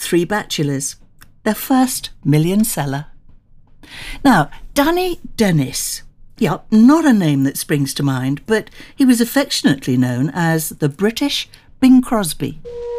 Three Bachelors, their first million seller. Now, Danny Dennis. Yeah, not a name that springs to mind, but he was affectionately known as the British Bing Crosby.